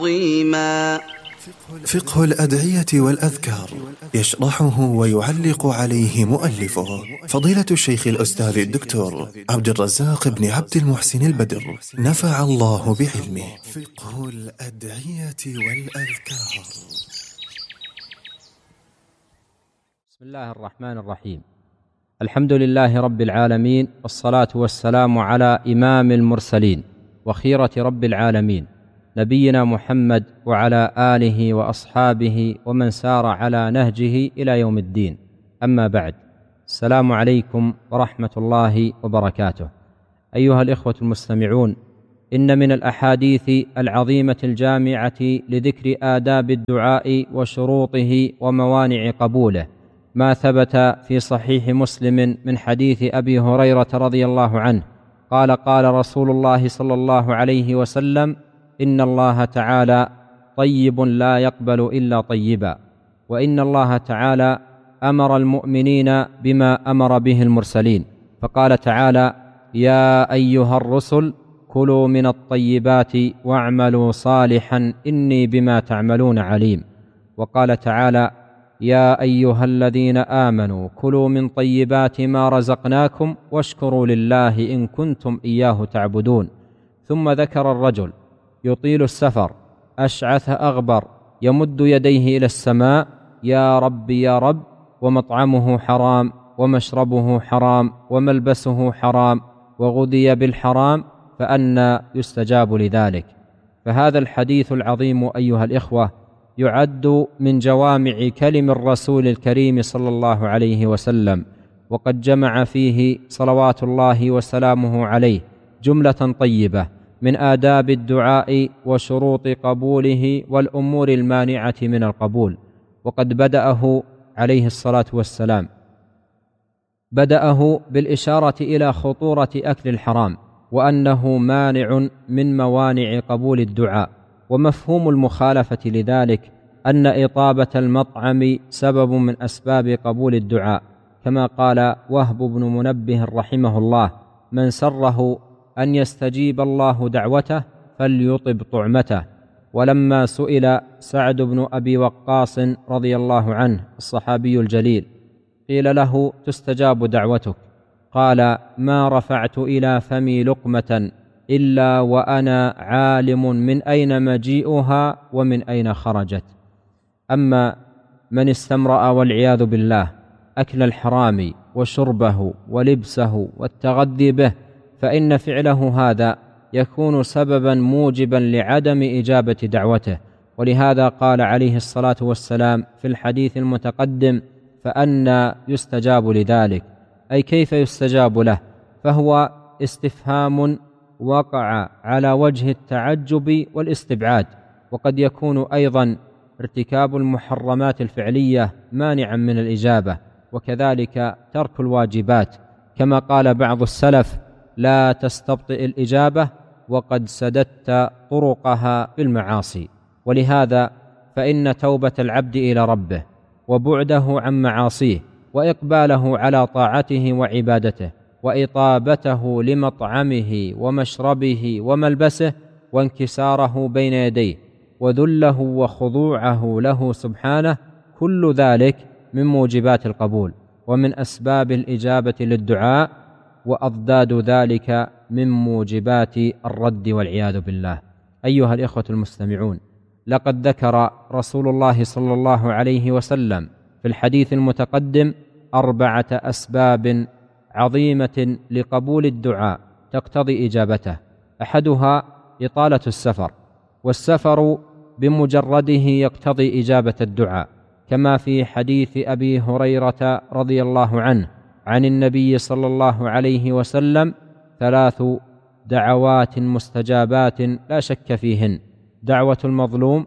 عظيما. فقه الأدعية والأذكار يشرحه ويعلق عليه مؤلفه فضيلة الشيخ الأستاذ الدكتور عبد الرزاق بن عبد المحسن البدر، نفع الله بعلمه. فقه الأدعية والأذكار. بسم الله الرحمن الرحيم. الحمد لله رب العالمين، والصلاة والسلام على إمام المرسلين وخيرة رب العالمين نبينا محمد وعلى آله وأصحابه ومن سار على نهجه إلى يوم الدين. أما بعد، السلام عليكم ورحمة الله وبركاته. أيها الإخوة المستمعون، إن من الأحاديث العظيمة الجامعة لذكر آداب الدعاء وشروطه وموانع قبوله ما ثبت في صحيح مسلم من حديث أبي هريرة رضي الله عنه قال: قال رسول الله صلى الله عليه وسلم: إن الله تعالى طيب لا يقبل إلا طيبا، وإن الله تعالى أمر المؤمنين بما أمر به المرسلين، فقال تعالى: يا أيها الرسل كلوا من الطيبات واعملوا صالحا إني بما تعملون عليم. وقال تعالى: يا أيها الذين آمنوا كلوا من طيبات ما رزقناكم واشكروا لله إن كنتم إياه تعبدون. ثم ذكر الرجل يطيل السفر أشعث أغبر يمد يديه إلى السماء: يا رب يا رب، ومطعمه حرام ومشربه حرام وملبسه حرام وغذي بالحرام، فأنى يستجاب لذلك؟ فهذا الحديث العظيم أيها الإخوة يعد من جوامع كلم الرسول الكريم صلى الله عليه وسلم، وقد جمع فيه صلوات الله وسلامه عليه جملة طيبة من آداب الدعاء وشروط قبوله والأمور المانعة من القبول. وقد بدأه عليه الصلاة والسلام بالإشارة إلى خطورة أكل الحرام، وأنه مانع من موانع قبول الدعاء. ومفهوم المخالفة لذلك أن إطابة المطعم سبب من أسباب قبول الدعاء، كما قال وهب بن منبه رحمه الله: من سره أن يستجيب الله دعوته فليطب طعمته. ولما سئل سعد بن أبي وقاص رضي الله عنه الصحابي الجليل قيل له: تستجاب دعوتك؟ قال: ما رفعت إلى فمي لقمة إلا وأنا عالم من أين مجيئها ومن أين خرجت. أما من استمرأ والعياذ بالله أكل الحرام وشربه ولبسه والتغذي به، فإن فعله هذا يكون سببا موجبا لعدم إجابة دعوته. ولهذا قال عليه الصلاة والسلام في الحديث المتقدم: فأنى يستجاب لذلك، أي كيف يستجاب له؟ فهو استفهام وقع على وجه التعجب والاستبعاد. وقد يكون أيضا ارتكاب المحرمات الفعلية مانعا من الإجابة، وكذلك ترك الواجبات، كما قال بعض السلف: لا تستبطئ الإجابة وقد سددت طرقها بالمعاصي. ولهذا فإن توبة العبد إلى ربه وبعده عن معاصيه وإقباله على طاعته وعبادته وإطابته لمطعمه ومشربه وملبسه وانكساره بين يديه وذله وخضوعه له سبحانه، كل ذلك من موجبات القبول ومن أسباب الإجابة للدعاء، وأضداد ذلك من موجبات الرد والعياذ بالله. أيها الإخوة المستمعون، لقد ذكر رسول الله صلى الله عليه وسلم في الحديث المتقدم 4 أسباب عظيمة لقبول الدعاء تقتضي إجابته. أحدها إطالة السفر، والسفر بمجرده يقتضي إجابة الدعاء، كما في حديث أبي هريرة رضي الله عنه عن النبي صلى الله عليه وسلم: 3 دعوات مستجابات لا شك فيهن: دعوة المظلوم،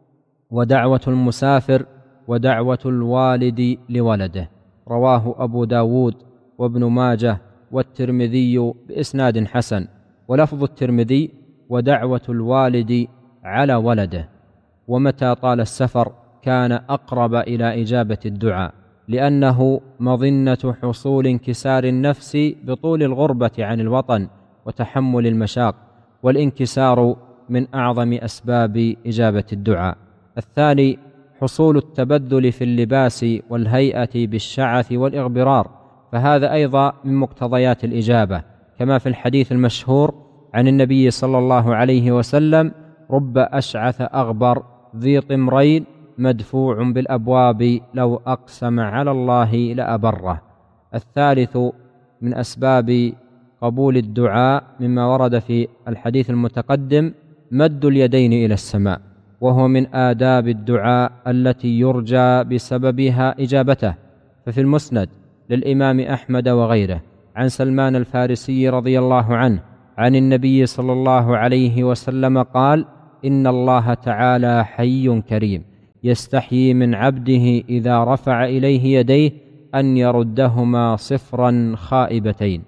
ودعوة المسافر، ودعوة الوالد لولده. رواه أبو داود وابن ماجه والترمذي بإسناد حسن. ولفظ الترمذي: ودعوة الوالد على ولده. ومتى طال السفر كان أقرب إلى إجابة الدعاء، لأنه مظنة حصول انكسار النفس بطول الغربة عن الوطن وتحمل المشاق، والانكسار من أعظم أسباب إجابة الدعاء. الثاني حصول التبذل في اللباس والهيئة بالشعث والإغبرار، فهذا أيضا من مقتضيات الإجابة، كما في الحديث المشهور عن النبي صلى الله عليه وسلم: رب أشعث أغبر ذي طمرين مدفوع بالأبواب لو أقسم على الله لأبره. الثالث من أسباب قبول الدعاء مما ورد في الحديث المتقدم مد اليدين إلى السماء، وهو من آداب الدعاء التي يرجى بسببها إجابته. ففي المسند للإمام أحمد وغيره عن سلمان الفارسي رضي الله عنه عن النبي صلى الله عليه وسلم قال: إن الله تعالى حي كريم يستحيي من عبده إذا رفع إليه يديه أن يردهما صفرا خائبتين.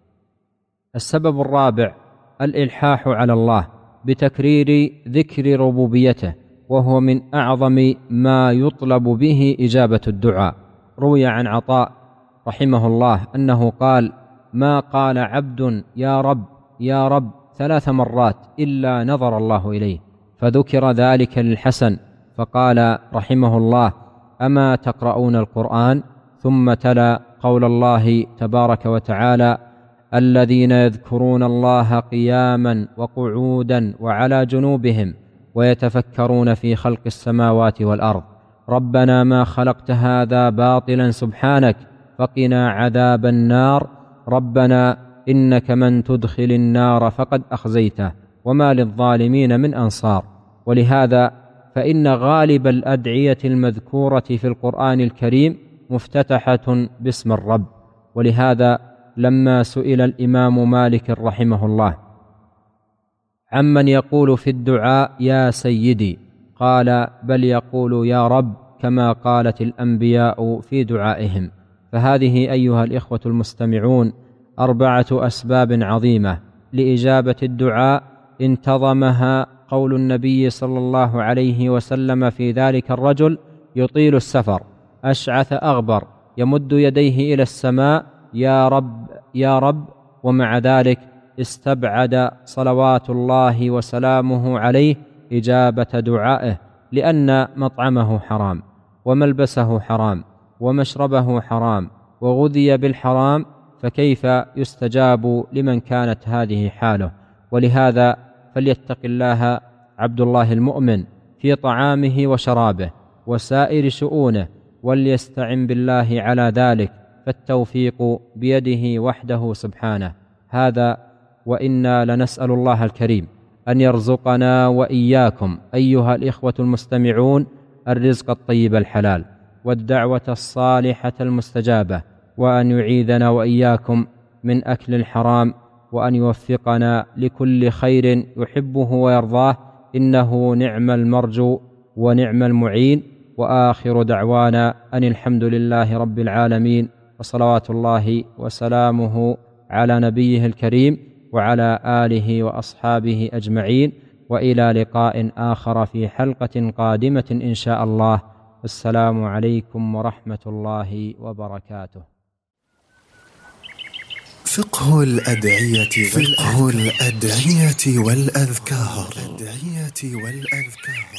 السبب الرابع الإلحاح على الله بتكرير ذكر ربوبيته، وهو من أعظم ما يطلب به إجابة الدعاء. روي عن عطاء رحمه الله أنه قال: ما قال عبد يا رب يا رب 3 مرات إلا نظر الله إليه، فذكر ذلك للحسن فقال رحمه الله: أما تقرؤون القرآن؟ ثم تلا قول الله تبارك وتعالى: الذين يذكرون الله قياما وقعودا وعلى جنوبهم ويتفكرون في خلق السماوات والأرض ربنا ما خلقت هذا باطلا سبحانك فقنا عذاب النار ربنا إنك من تدخل النار فقد أخزيته وما للظالمين من أنصار. ولهذا فإن غالب الأدعية المذكورة في القرآن الكريم مفتتحة باسم الرب. ولهذا لما سئل الإمام مالك رحمه الله عمن يقول في الدعاء يا سيدي، قال: بل يقول يا رب كما قالت الأنبياء في دعائهم. فهذه أيها الإخوة المستمعون 4 أسباب عظيمة لإجابة الدعاء انتظمها قول النبي صلى الله عليه وسلم في ذلك الرجل يطيل السفر أشعث أغبر يمد يديه إلى السماء: يا رب يا رب، ومع ذلك استبعد صلوات الله وسلامه عليه إجابة دعائه، لأن مطعمه حرام وملبسه حرام ومشربه حرام وغذي بالحرام، فكيف يستجاب لمن كانت هذه حاله؟ ولهذا فليتق الله عبد الله المؤمن في طعامه وشرابه وسائر شؤونه، وليستعن بالله على ذلك، فالتوفيق بيده وحده سبحانه. هذا وإنا لنسأل الله الكريم أن يرزقنا وإياكم أيها الإخوة المستمعون الرزق الطيب الحلال والدعوة الصالحة المستجابة، وأن يعيذنا وإياكم من أكل الحرام، وأن يوفقنا لكل خير يحبه ويرضاه، إنه نعم المرجو ونعم المعين. وآخر دعوانا أن الحمد لله رب العالمين، وصلوات الله وسلامه على نبيه الكريم وعلى آله وأصحابه أجمعين، وإلى لقاء آخر في حلقة قادمة إن شاء الله. السلام عليكم ورحمة الله وبركاته. فقه الأدعية والأذكار.